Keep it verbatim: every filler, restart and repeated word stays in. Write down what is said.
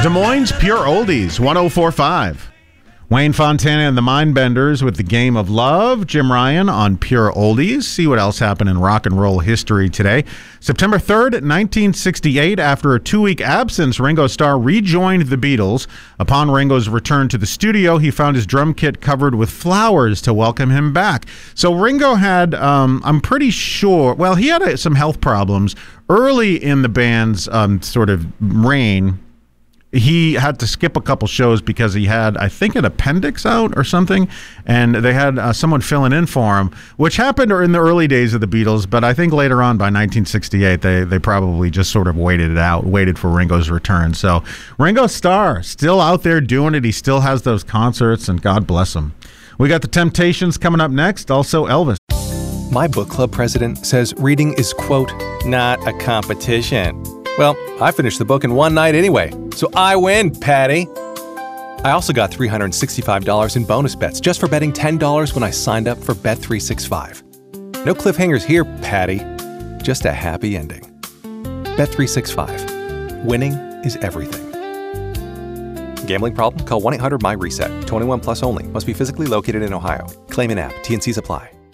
Des Moines Pure Oldies, one oh four point five. Wayne Fontana and the Mindbenders with The Game of Love. Jim Ryan on Pure Oldies. See what else happened in rock and roll history today. September third, nineteen sixty-eight, after a two-week absence, Ringo Starr rejoined the Beatles. Upon Ringo's return to the studio, he found his drum kit covered with flowers to welcome him back. So Ringo had, um, I'm pretty sure, well, he had uh, some health problems. Early in the band's um, sort of reign, he had to skip a couple shows because he had, I think, an appendix out or something, and they had uh, someone filling in for him, which happened in the early days of the Beatles, but I think later on, by nineteen sixty-eight, they, they probably just sort of waited it out, waited for Ringo's return. So Ringo Starr, still out there doing it. He still has those concerts, and God bless him. We got the Temptations coming up next, also Elvis. My book club president says reading is, quote, not a competition. Well, I finished the book in one night anyway, so I win, Patty. I also got three hundred sixty-five dollars in bonus bets just for betting ten dollars when I signed up for Bet three sixty-five. No cliffhangers here, Patty. Just a happy ending. Bet three sixty-five. Winning is everything. Gambling problem? Call one eight hundred my reset. twenty-one plus only. Must be physically located in Ohio. Claim in app. T and Cs apply.